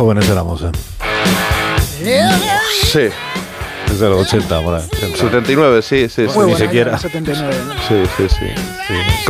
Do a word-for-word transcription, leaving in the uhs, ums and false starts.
jóvenes éramos, ¿eh? Sí. Desde los ochenta, por ahí. setenta y nueve, sí, sí, sí. Muy Ni buena, siquiera. setenta y nueve, ¿no? Sí, sí, sí. Sí.